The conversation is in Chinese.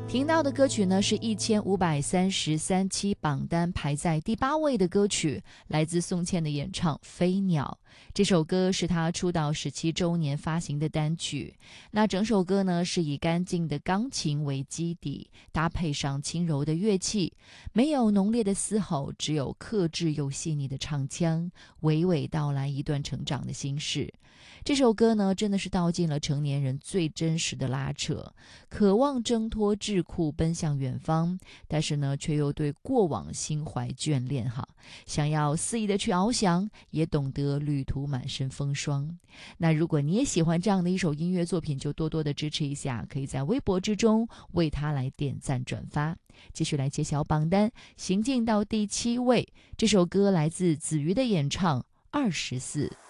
听到的歌曲呢是1533期榜单排在第8位的歌曲，来自宋茜的演唱《飞鸟》。这首歌是她出道17周年发行的单曲。那整首歌呢是以干净的钢琴为基底，搭配上轻柔的乐器，没有浓烈的嘶吼，只有克制又细腻的唱腔，娓娓道来一段成长的心事。这首歌呢真的是道尽了成年人最真实的拉扯，渴望挣脱桎梏奔向远方，但是呢却又对过往心怀眷恋哈，想要肆意的去翱翔，也懂得旅途满身风霜。那如果你也喜欢这样的一首音乐作品，就多多的支持一下，可以在微博之中为它来点赞转发。继续来揭晓榜单，行进到第7位，这首歌来自子瑜的演唱《24》。